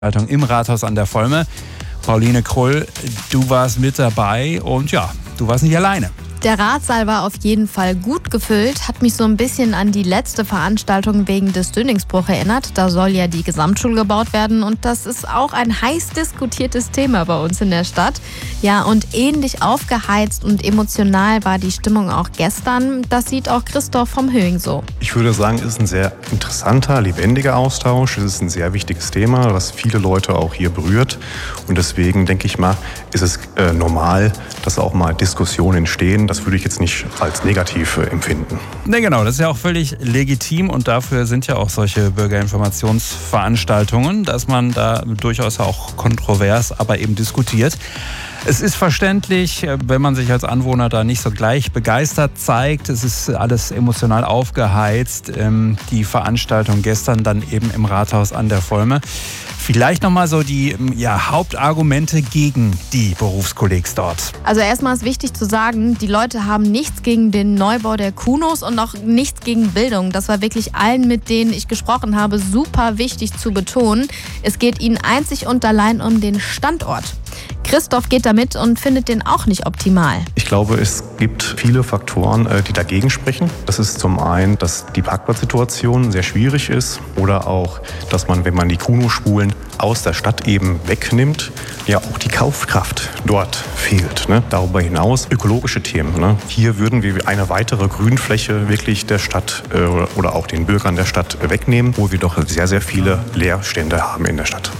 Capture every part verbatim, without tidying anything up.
Im Rathaus an der Volme. Pauline Krull, du warst mit dabei und ja, du warst nicht alleine. Der Ratssaal war auf jeden Fall gut gefüllt, hat mich so ein bisschen an die letzte Veranstaltung wegen des Dönigsbruch erinnert. Da soll ja die Gesamtschule gebaut werden und das ist auch ein heiß diskutiertes Thema bei uns in der Stadt. Ja, und ähnlich aufgeheizt und emotional war die Stimmung auch gestern. Das sieht auch Christoph vom Höing so. Ich würde sagen, es ist ein sehr interessanter, lebendiger Austausch. Es ist ein sehr wichtiges Thema, was viele Leute auch hier berührt. Und deswegen denke ich mal, ist es äh, normal, dass auch mal Diskussionen entstehen. Das würde ich jetzt nicht als negativ äh, empfinden. Ne, genau, das ist ja auch völlig legitim und dafür sind ja auch solche Bürgerinformationsveranstaltungen, dass man da durchaus auch kontrovers, aber eben diskutiert. Es ist verständlich, wenn man sich als Anwohner da nicht so gleich begeistert zeigt. Es ist alles emotional aufgeheizt. Die Veranstaltung gestern dann eben im Rathaus an der Volme. Vielleicht nochmal so die ja, Hauptargumente gegen die Berufskollegs dort. Also erstmal ist wichtig zu sagen, die Leute haben nichts gegen den Neubau der Kunos und auch nichts gegen Bildung. Das war wirklich allen, mit denen ich gesprochen habe, super wichtig zu betonen. Es geht ihnen einzig und allein um den Standort. Christoph geht damit und findet den auch nicht optimal. Ich glaube, es gibt viele Faktoren, die dagegen sprechen. Das ist zum einen, dass die Parkplatzsituation sehr schwierig ist oder auch, dass man, wenn man die Kunospulen aus der Stadt eben wegnimmt, ja auch die Kaufkraft dort fehlt. Ne? Darüber hinaus ökologische Themen. Ne? Hier würden wir eine weitere Grünfläche wirklich der Stadt äh, oder auch den Bürgern der Stadt wegnehmen, wo wir doch sehr, sehr viele Leerstände haben in der Stadt.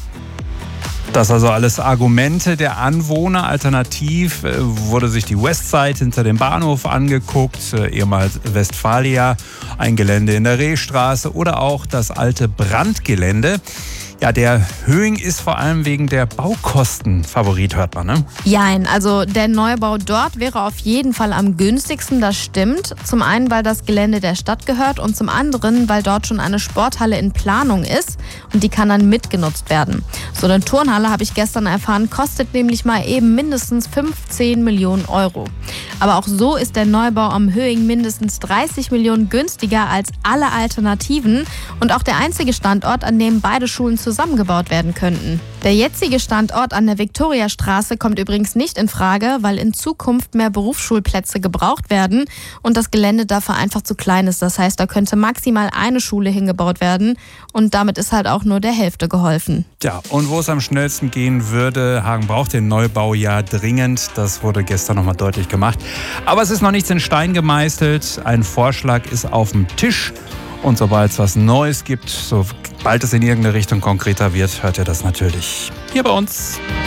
Das also alles Argumente der Anwohner. Alternativ wurde sich die Westside hinter dem Bahnhof angeguckt, ehemals Westfalia, ein Gelände in der Rehstraße oder auch das alte Brandgelände. Ja, der Höing ist vor allem wegen der Baukosten Favorit, hört man, ne? Jein, also der Neubau dort wäre auf jeden Fall am günstigsten, das stimmt. Zum einen, weil das Gelände der Stadt gehört und zum anderen, weil dort schon eine Sporthalle in Planung ist und die kann dann mitgenutzt werden. So eine Turnhalle, habe ich gestern erfahren, kostet nämlich mal eben mindestens fünfzehn Millionen Euro. Aber auch so ist der Neubau am Höing mindestens dreißig Millionen günstiger als alle Alternativen und auch der einzige Standort, an dem beide Schulen zusammengebaut werden könnten. Der jetzige Standort an der Viktoriastraße kommt übrigens nicht in Frage, weil in Zukunft mehr Berufsschulplätze gebraucht werden und das Gelände dafür einfach zu klein ist. Das heißt, da könnte maximal eine Schule hingebaut werden und damit ist halt auch nur der Hälfte geholfen. Ja, und wo es am schnellsten gehen würde, Hagen braucht den Neubau ja dringend. Das wurde gestern nochmal deutlich gemacht. Aber es ist noch nichts in Stein gemeißelt. Ein Vorschlag ist auf dem Tisch. Und sobald es was Neues gibt, sobald es in irgendeine Richtung konkreter wird, hört ihr das natürlich hier bei uns.